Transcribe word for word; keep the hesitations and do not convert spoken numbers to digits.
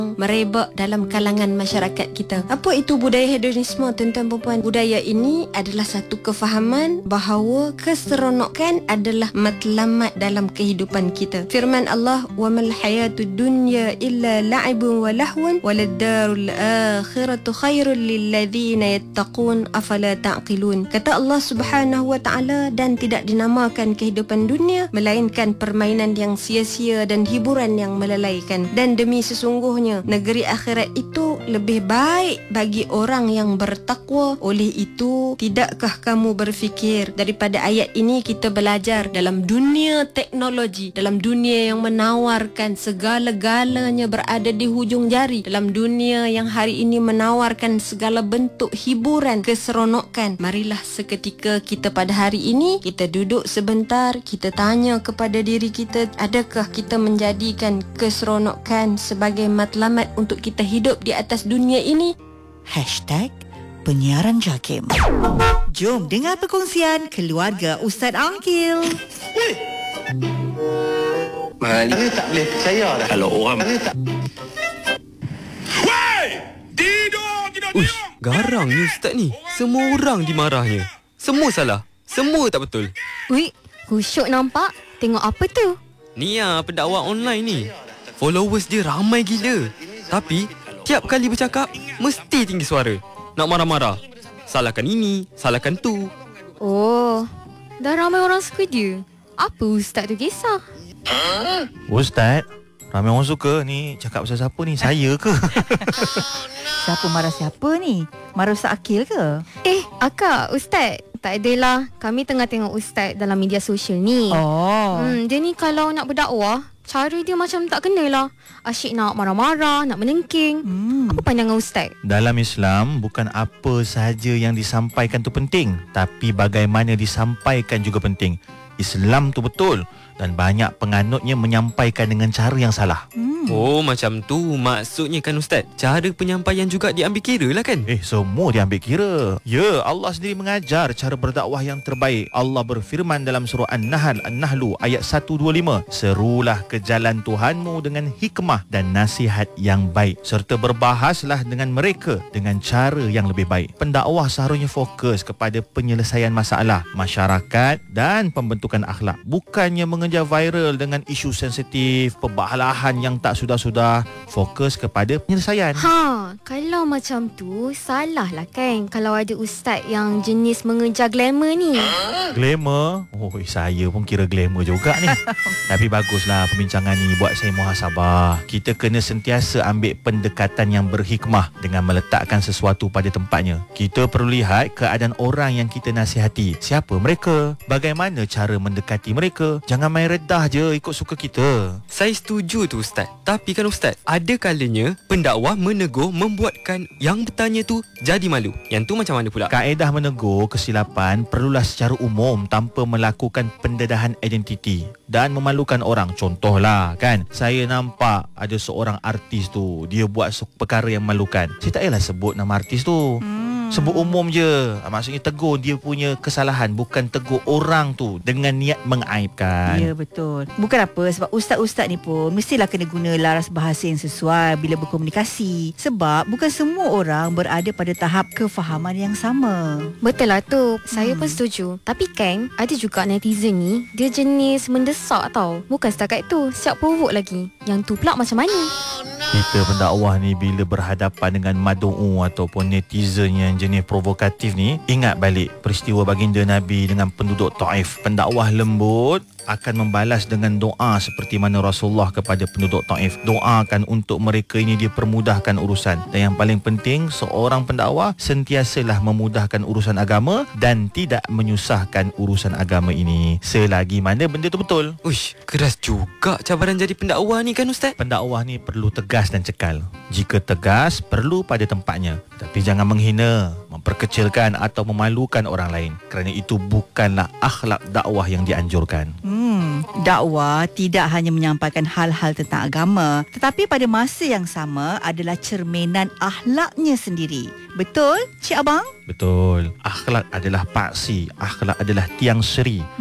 merebak dalam kalangan masyarakat kita. Apa itu budaya hedonisme, tuan-tuan perempuan? Budaya ini adalah satu kefahaman bahawa keseronokan adalah matlamat dalam kehidupan kita. Firman Allah, "Wa mal hayatud dunya illa la'ibun wa lahwun walad darul akhiratu khairul lil ladzina yattaqun afala ta'qilun." Kata Allah Subhanahu wa taala, dan tidak dinamakan kehidupan dunia melainkan permainan yang sia-sia dan hiburan yang melalaikan. Dan demi sesungguhnya negeri akhirat itu lebih baik bagi orang yang bertakwa. Oleh itu, tidakkah kamu berfikir? Daripada ayat ini kita belajar dalam dunia teknologi, dalam dunia yang menawarkan segala-galanya berada di hujung jari, dalam dunia yang hari ini menawarkan segala bentuk hiburan, keseronokan, marilah seketika kita pada hari ini kita duduk sebentar, kita tanya kepada diri kita, adakah kita menjadikan keseronokan sebagai matlamat untuk kita hidup di atas dunia ini? Hashtag Penyiaran Jakim. Jom dengar perkongsian keluarga Ustaz Angkil. Mali tak boleh percaya dah. Kalau orang tak. Woi! Tidur, tidur, Uish, garang ni Ustaz ni. Semua orang dimarahnya. Semua salah. Semua tak betul. Ui, kusyuk nampak. Tengok apa tu? Ni lah pendakwa online ni. Followers dia ramai gila. Tapi tiap kali bercakap mesti tinggi suara. Nak marah-marah. Salahkan ini, salahkan tu. Oh, dah ramai orang suka dia. Apa Ustaz tu kisah? Ustaz, ramai orang suka ni. Cakap pasal siapa ni? Saya ke? Siapa marah siapa ni? Marah Ustaz Akil ke? Eh, akak, Ustaz. Tak adalah. Kami tengah tengok Ustaz dalam media sosial ni. Oh. Hmm, dia ni kalau nak berdakwah, cara dia macam tak kena lah. Asyik nak marah-marah, nak menengking. Hmm. Apa pandangan Ustaz? Dalam Islam, bukan apa sahaja yang disampaikan tu penting, tapi bagaimana disampaikan juga penting. Islam tu betul, dan banyak penganutnya menyampaikan dengan cara yang salah. Hmm. Oh, macam tu maksudnya kan Ustaz. Cara penyampaian juga diambil kira lah kan? Eh, semua diambil kira. Ya, Allah sendiri mengajar cara berdakwah yang terbaik. Allah berfirman dalam surah An-Nahl, An-Nahlu ayat seratus dua puluh lima, "Serulah ke jalan Tuhanmu dengan hikmah dan nasihat yang baik, serta berbahaslah dengan mereka dengan cara yang lebih baik." Pendakwah seharusnya fokus kepada penyelesaian masalah masyarakat dan pembentukan akhlak, bukannya mengejar viral dengan isu sensitif, perbalahan yang tak sudah-sudah. Fokus kepada penyelesaian. Ha, kalau macam tu, salah lah kan kalau ada Ustaz yang jenis mengejar glamour ni. Glamour? Oh, saya pun kira glamour juga ni. Tapi baguslah perbincangan ni buat saya muhasabah. Kita kena sentiasa ambil pendekatan yang berhikmah dengan meletakkan sesuatu pada tempatnya. Kita perlu lihat keadaan orang yang kita nasihati. Siapa mereka? Bagaimana cara mendekati mereka? Jangan main redah je ikut suka kita. Saya setuju tu Ustaz. Tapi kan Ustaz, ada kalanya pendakwah menegur membuatkan yang bertanya tu jadi malu. Yang tu macam mana pula? Kaedah menegur kesilapan perlulah secara umum tanpa melakukan pendedahan identiti dan memalukan orang. Contohlah kan, saya nampak ada seorang artis tu, dia buat perkara yang memalukan. Saya tak payahlah sebut nama artis tu. Hmm. Sebut umum je. Maksudnya tegur dia punya kesalahan, bukan tegur orang tu dengan niat mengaibkan. Ya, betul. Bukan apa, sebab ustaz-ustaz ni pun mestilah kena guna laras bahasa yang sesuai bila berkomunikasi. Sebab bukan semua orang berada pada tahap kefahaman yang sama. Betul lah tu. Saya hmm. pun setuju. Tapi kan, ada juga netizen ni, dia jenis mendesak tau. Bukan setakat tu, siap provoke lagi. Yang tu pula macam mana? Kita pendakwah ni bila berhadapan dengan madu'u ataupun netizen yang jenis provokatif ni, ingat balik peristiwa baginda Nabi dengan penduduk Taif. Pendakwah lembut akan membalas dengan doa seperti mana Rasulullah kepada penduduk Taif. Doakan untuk mereka ini dipermudahkan urusan. Dan yang paling penting, seorang pendakwah sentiasalah memudahkan urusan agama dan tidak menyusahkan urusan agama ini selagi mana benda tu betul. Uish, keras juga cabaran jadi pendakwah ni kan Ustaz? Pendakwah ni perlu tegas dan cekal. Jika tegas, perlu pada tempatnya. Tapi jangan menghina, memperkecilkan atau memalukan orang lain. Kerana itu bukanlah akhlak dakwah yang dianjurkan. Hmm, dakwah tidak hanya menyampaikan hal-hal tentang agama, tetapi pada masa yang sama adalah cerminan akhlaknya sendiri. Betul, Cik Abang? Betul. Akhlak adalah paksi. Akhlak adalah tiang seri.